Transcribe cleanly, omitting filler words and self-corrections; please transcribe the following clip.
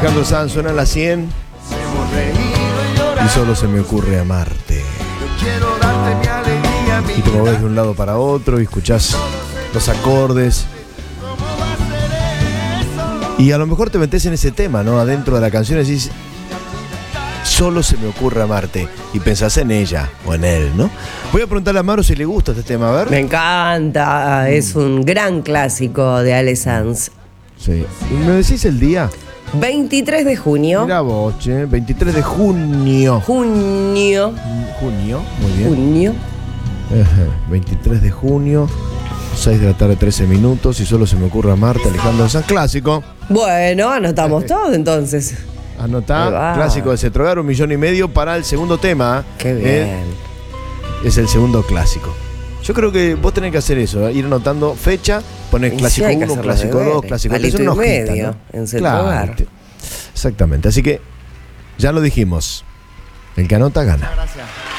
Alejandro Sanz suena a las 100 y solo se me ocurre amarte. Y te movés de un lado para otro y escuchás los acordes. Y a lo mejor te metés en ese tema, ¿no? Adentro de la canción y decís, solo se me ocurre amarte. Y pensás en ella o en él, ¿no? Voy a preguntarle a Mauro si le gusta este tema, a ver. Me encanta, es un gran clásico de Ale Sanz. Sí. ¿Y me decís el día? 23 de junio. Mira vos, che, 23 de junio. Junio. Junio, muy bien. Junio. 23 de junio, 6 de la tarde, 13 minutos. Y solo se me ocurre amarte, Alejandro Sanz, clásico. Bueno, anotamos todo entonces. Anotá, clásico de Cetrogar, 1,5 millones para el segundo tema. Qué bien. Es el segundo clásico. Yo creo que vos tenés que hacer eso, ir anotando fecha, poner clásico 1, clásico 2, clásico 3. Palito y medio, ¿no? En Cetrogar. Claro, exactamente. Así que ya lo dijimos. El que anota gana. Gracias.